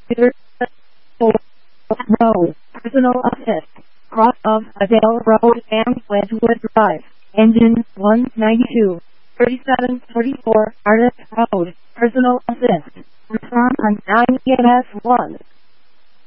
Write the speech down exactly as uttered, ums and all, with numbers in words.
Road, Personal Assist, cross of Adele Road and Wedgwood Drive, engine one ninety-two, thirty-seven forty-four, Artist Road, Personal Assist, return on nine E M S one.